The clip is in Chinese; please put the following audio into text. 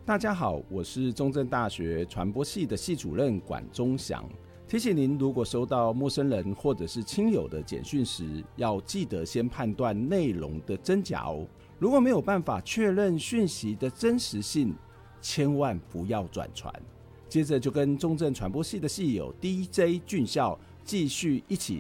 大家好，我是中正大学传播系的系主任管中祥。提醒您，如果收到陌生人或者是亲友的简讯时，要记得先判断内容的真假哦。如果没有办法确认讯息的真实性，千万不要转传。接着就跟中正传播系的系友 DJ 俊孝继续一起